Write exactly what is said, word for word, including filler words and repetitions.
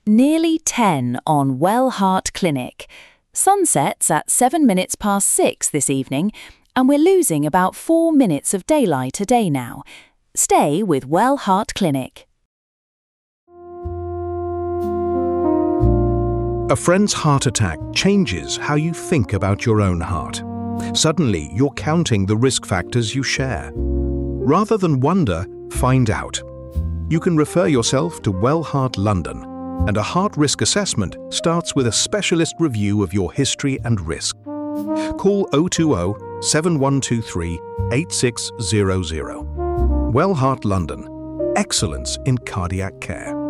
Nearly ten on Well Heart Clinic. Sunset's at seven minutes past six this evening, and we're losing about four minutes of daylight a day now. Stay with Well Heart Clinic. A friend's heart attack changes how you think about your own heart. Suddenly, you're counting the risk factors you share. Rather than wonder, find out. You can refer yourself to Well Heart London, and a heart risk assessment starts with a specialist review of your history and risk. Call oh two oh, seven one two three, eight six zero zero. Well Heart London. Excellence in cardiac care.